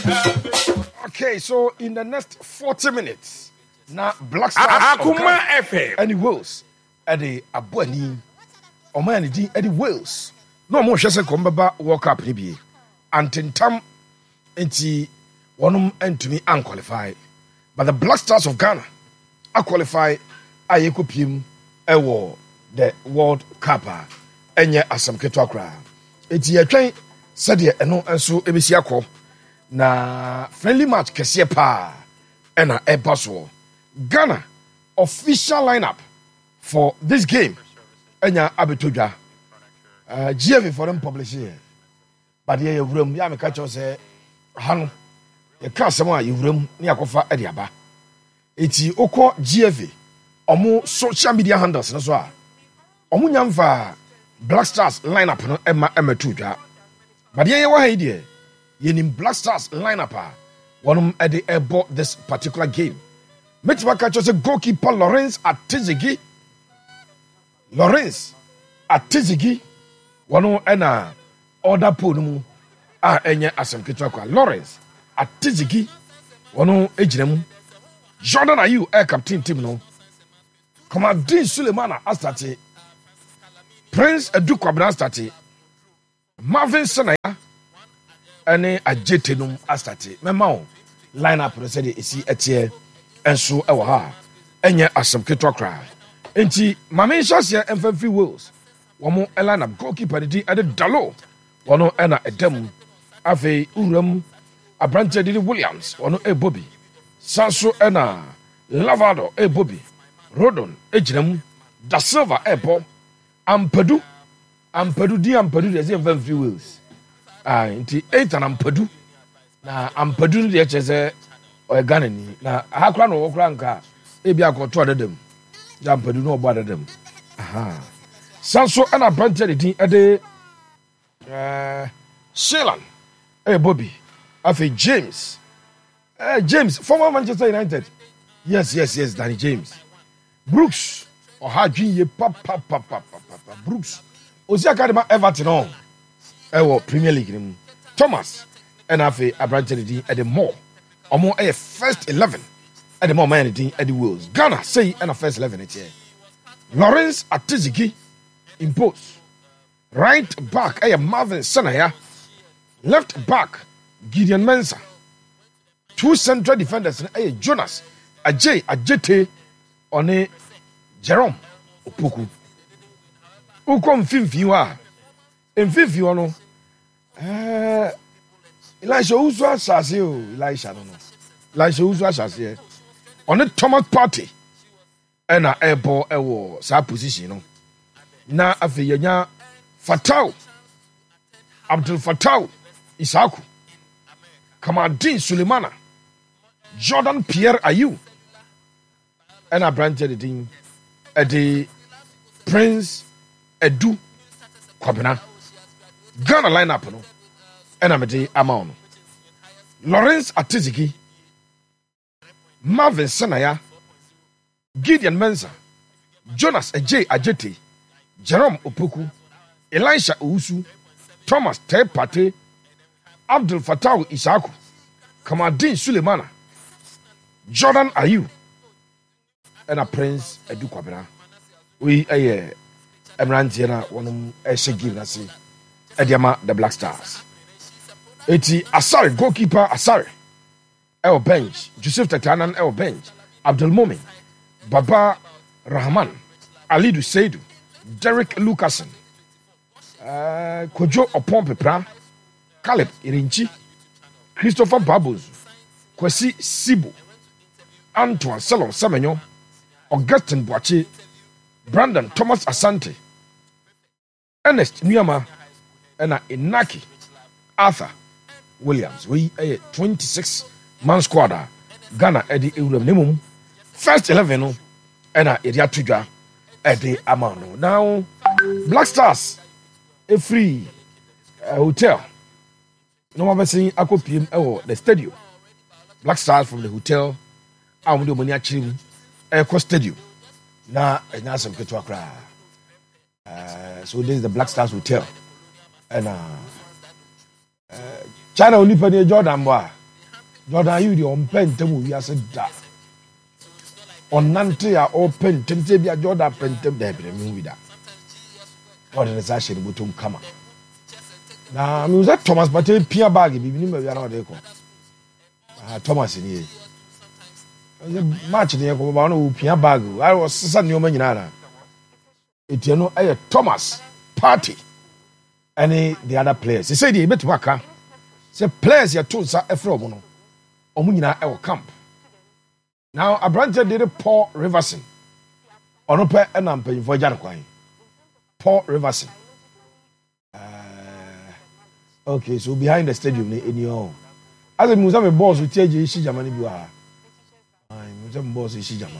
Okay, so in the next 40 minutes, now Black Stars Akuma FM and the Wales at the Abuani, or man, the Wales. No more Shasa Kombaba World Cup, maybe. And Tintam, and one and to me unqualified. But the Black Stars of Ghana are qualified. I equip war the World Cup. And yet, as some Ketokra. It's a train, said ye, and so Ebisiako. Na friendly match kesiye pa ena ebaso Ghana official lineup for this game enya abetodwa GFA for them publish here but ye room ya me ka cho say hanu ye ka asem a ye room na yakofa ade aba eti okọ GFA omo social media handles no so a omo nyamfa Black Stars lineup no ematodwa but ye wa ha ide in Black Stars lineup, one at the airport this particular game. Metimaka chose goalkeeper Lawrence Atizigi. One ena order pool enya asem kitwakwa. Lawrence Atizigi, one ejinem. Jordan Ayew air captain team no. Kamaldeen Sulemana astati. Prince Edu Kwabena astati. Marvin Senaya. Ane ajetenum astate mema o lineup no said esi etie enso ewo ha enye asem ketokra enti mame nhyase emfamfri Wales womo lineup goalkeeper di ade dalo wono ena edam afi uram abrante di Williams wono Bobby sanso ena Lavado Bobby Rodon ejinam Da Silva ebo ampadu di ezi emfamfri Wales nti 8 and ampadu na ampadu de cheze o Ghana ni na akra no wokra nka e bia ko to adedam ja ampadu no obo adedam sanso ana branded din ade Shelan Bobby afi James former Manchester United yes Danny James Brooks ohadwin ye papa Brooks ozi akadema Everton on Premier League ni Thomas and afi abrante din at the more omo first 11 at the more man din at the Wales Ghana say and first 11 it here Lawrence Atizigi impose right back Marvin Senaya left back Gideon Mensah two central defenders Jonas Ajete one Jerome Opoku ukom fimfi wa mfifi ono Elisha usu asase o Elisha usu asase on the Thomas Party na ebo ewo sa position no na afiyanya Abdul Fattah Isaku Kamaldeen Sulemana Jordan Pierre Ayew and branded din edi Prince Edu Kwabena Ghana lineup no enamede ama no Lawrence Atizigi Marvin Senaya Gideon Mensah Jonas Ajete Jerome Opoku Elisha Owusu Thomas Tepate Abdul Fattah Isaku Kamaldeen Sulemana Jordan Ayew and a Prince Edu Kwabena we Emrantie na wonum give na say Ediama the Black Stars. Eti Asare goalkeeper Asare bench Joseph Tatanan bench Abdul Momin Baba Rahman Alidu Seidu Derek Lucasen Kojo Opompepra Caleb Irinchi Christopher Babos Kwesi Sibo Antoine Salon Samenyo Augustin Boache Brandon Thomas Asante Ernest Nyama and Inaki Arthur Williams. We a 26 man squad. Ghana Eddie Euram Nimum. First 11 and a Ediatuja Eddie Amano. Now Black Stars a free hotel. No one saying Akopim the stadium. Black Stars from the hotel. I'm the money achieving a stadium. Now some Ketwakra. So this is the Black Stars Hotel. And China only pay Jordan boy. Jordan Ayew the on pentem we ase da. On nante a o pentem te bia Jordan pentem da bi me wi da. What is that shit butum kama. Na me was Thomas Partey pia bag bi ni ma wi na de ko. Thomas ni. Match dey ko ba no pia bag. I was sisa ni o ma nyina na. Etieno aye Thomas Partey. Any the other players. They say they bet waka. Say players ya to sa efro mo no. Omo nyina e wo camp. Now Abrante did Paul Riverson. Ono pe e na mpanyifo gya kwan. Paul Riverson. Okay, so behind the stadium in your as a museum boss with TJ Shijama ni biwa. Ai, museum boss Shijama.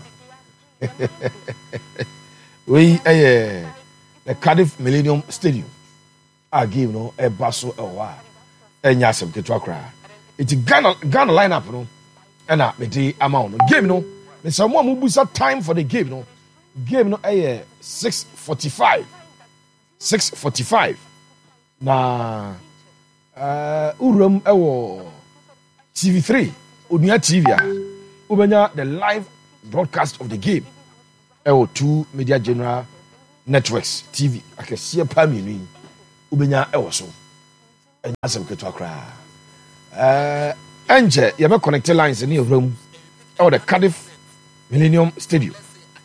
We the Cardiff Millennium Stadium. I give no a basso a wa. Enya sem ketwa kra. It's Ghana lineup no. Ena me di amount no. Game no. Me someone who busa time for the game no. Game no 6:45. 6:45. Na urum ewo TV3 Oduya TV ubenya the live broadcast of the game ewo 2 Media General Networks TV akese pa mienu ubenya ewo so enya asem keto akra enje ye be connect lines ni evram ewo the Cardiff Millennium Stadium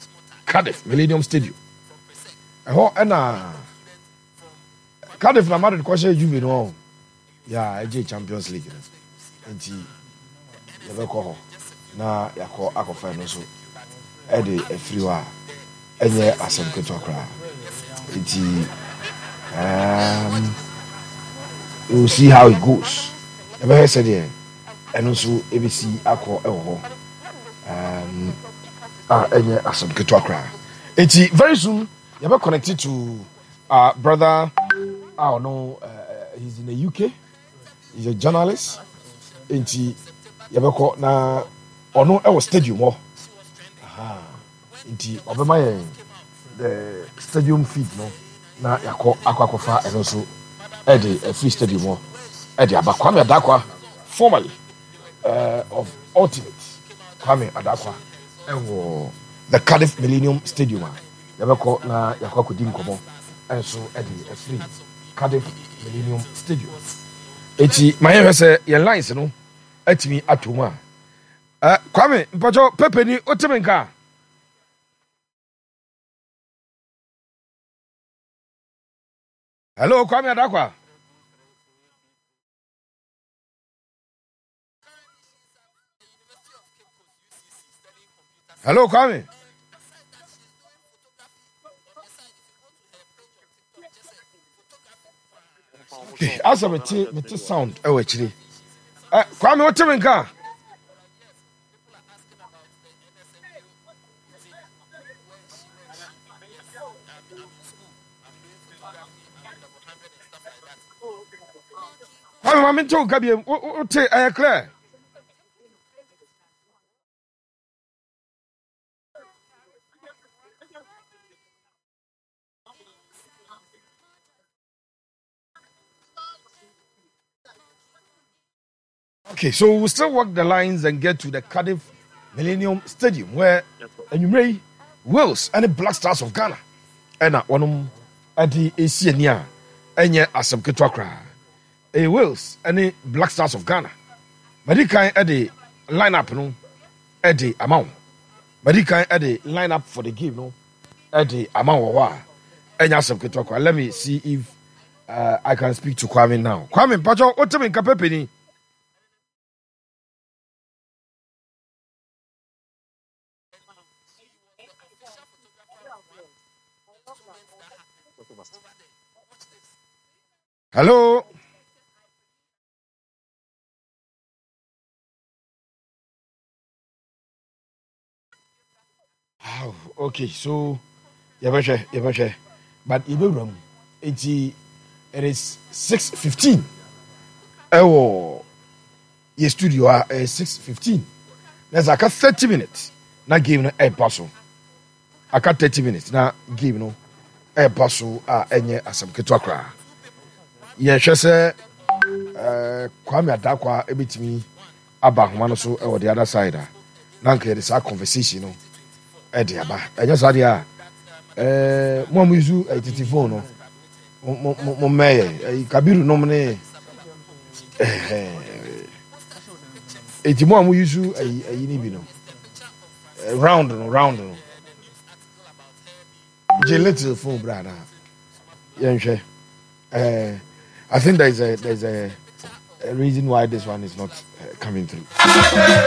eho ena Cardiff na Madrid kwashe Juve no ya AJ Champions League nti ye be ko ho na yakọ akọfa no so e de afiri wa enye asem keto akra nti we'll see how it goes ye be say there eno so ebisi akọ e ho enye asem keto akra nti very soon you be connected to brother he's in the UK. He's a journalist. Enti yabeko na ono e stadium ho. Enti obema the stadium feed no na yakọ akwakofa eno so e the free stadium ho. E the Kwame Adakwa formerly of Ultimate Kwame Adakwa the Cardiff Millennium Stadium. Yabeko na yakọ akodi nkomo enso e the free Cardiff Millennium Stadium. Eti my say your lines no atimi atoma. Kwame mpacho pepe ni otemenka. Hello Kwame Adakwa. Hello Kwame. Okay, as a meti sound ewe chiri. Kwame otemenka. Kwame mami nto kabie ote clear. Okay, so we'll still walk the lines and get to the Cardiff Millennium Stadium where Enyumrei Wales and the Black Stars of Ghana and one at the Asiania and yet Asam Ketwakra. A Wales and the Black Stars of Ghana. Medikai at the lineup no at the amount. Medikai at the lineup for the game no at the amount and Asam Ketwakra. Let me see if I can speak to Kwame now. Kwame, Pacho, what time in Kapepini? Hello. Oh, okay, so Yabasha, but Iberam, it is 6:15. Oh, your studio 6:15. There's like 30 minutes. Now give no a parcel. I got 30 minutes. Now give no a parcel. Any asam ketwakra. Yeah, she say Kwame Adakwa ebitimi aba ahoma no so ɛwɔ the other side a na nka yɛde saa conversation no ɛde aba ɛnyɛ saa deɛ a mo a mo use titi phone no mo mmɛyɛ kabiru nom ne eti mo a mo use ayi ne bi no round no gye little phone bra na yɛnhwɛ I think there's a reason why this one is not coming through.